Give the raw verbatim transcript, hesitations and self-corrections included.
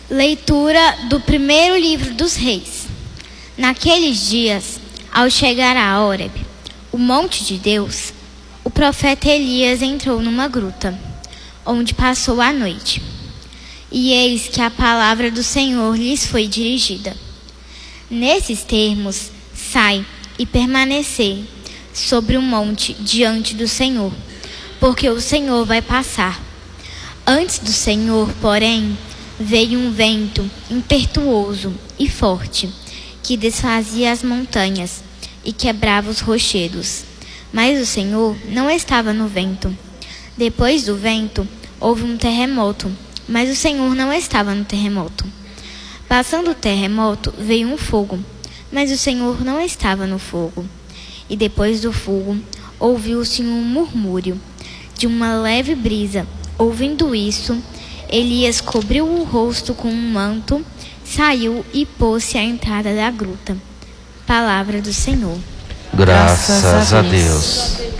Leitura do primeiro livro dos Reis. Naqueles dias, ao chegar a Horeb, o monte de Deus, o profeta Elias entrou numa gruta, onde passou a noite. E eis que a palavra do Senhor lhes foi dirigida. Nesses termos, sai e permanecei sobre o monte diante do Senhor, porque o Senhor vai passar. Antes do Senhor, porém, veio um vento impetuoso e forte, que desfazia as montanhas e quebrava os rochedos. Mas o Senhor não estava no vento. Depois do vento, houve um terremoto, mas o Senhor não estava no terremoto. Passando o terremoto, veio um fogo, mas o Senhor não estava no fogo. E depois do fogo, ouviu-se um murmúrio de uma leve brisa. Ouvindo isso, Elias cobriu o rosto com um manto, saiu e pôs-se à entrada da gruta. Palavra do Senhor. Graças a Deus.